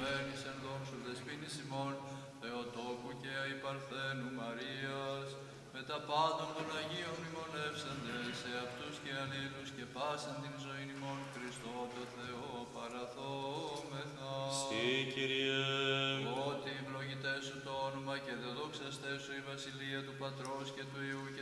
ευλογημένης εν δόξου δεσποίνης ημών, Θεοτόκου και αϊπαρθένου Μαρίας, με τα πάντων των Αγίων μνημονεύσαντες, σε αυτούς και αλλήλους και πάσαν την ζωήν ημών Χριστό το Θεό παραθόμεθα. Συ, Κύριε. Ότι ευλογητές σου το όνομα και δεδόξαστές σου η βασιλεία του Πατρός και του Υιού και